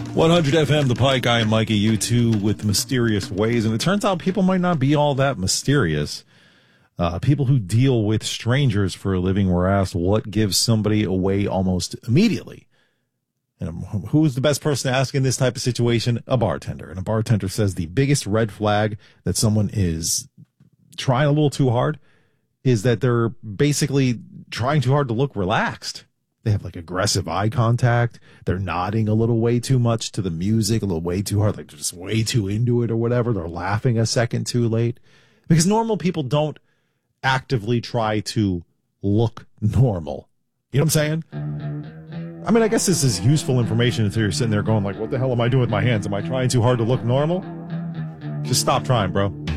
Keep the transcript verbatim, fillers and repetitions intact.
one hundred F M, The Pike, I am Mikey, you two with mysterious ways. And it turns out people might not be all that mysterious. Uh, people who deal with strangers for a living were asked what gives somebody away almost immediately. And who's the best person to ask in this type of situation? A bartender. And a bartender says the biggest red flag that someone is trying a little too hard is that they're basically trying too hard to look relaxed. They have like aggressive eye contact. They're nodding a little way too much to the music, a little way too hard, like they're just way too into it or whatever. They're laughing a second too late. Because normal people don't actively try to look normal. You know what I'm saying? I mean, I guess this is useful information until you're sitting there going like, what the hell am I doing with my hands? Am I trying too hard to look normal? Just stop trying, bro.